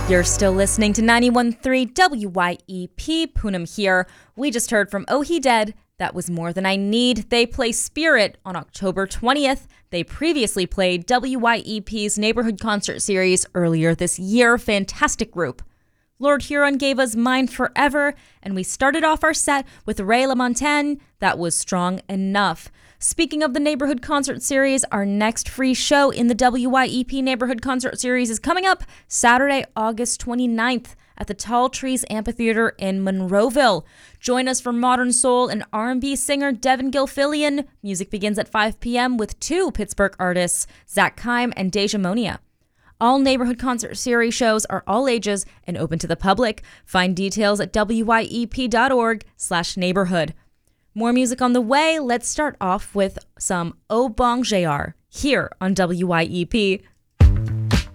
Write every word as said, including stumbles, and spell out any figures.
You're still listening to ninety-one point three W Y E P, Poonam here. We just heard from Oh He Dead, That Was More Than I Need. They play Spirit on October twentieth. They previously played W Y E P's Neighborhood Concert Series earlier this year. Fantastic group. Lord Huron gave us Mine Forever, and we started off our set with Ray LaMontagne, That Was Strong Enough. Speaking of the Neighborhood Concert Series, our next free show in the W Y E P Neighborhood Concert Series is coming up Saturday, August twenty-ninth at the Tall Trees Amphitheater in Monroeville. Join us for modern soul and R and B singer Devin Gilfillian. Music begins at five p.m. with two Pittsburgh artists, Zach Kime and Deja Monia. All Neighborhood Concert Series shows are all ages and open to the public. Find details at W Y E P dot org slash neighborhood. More music on the way. Let's start off with some Oh Bong J R here on W Y E P.